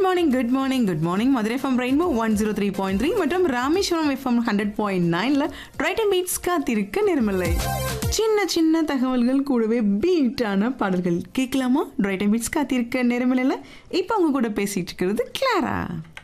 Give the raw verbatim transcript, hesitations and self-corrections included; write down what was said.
Morning good morning good morning Madurai FM rainbow one zero three point three மற்றும் Rameswaram FM hundred point நைன்ல right and beads காத்திருக்க நிர்மலை. சின்ன சின்ன தகவல்கள் கூடவே பீட்டான பாடல்கள் கேட்கலாமா? ரைட் அண்ட் பீட்ஸ் காத்திருக்க நிர்மலையில் இப்போ அவங்க கூட பேசிட்டு இருக்கிறது கிளாரா.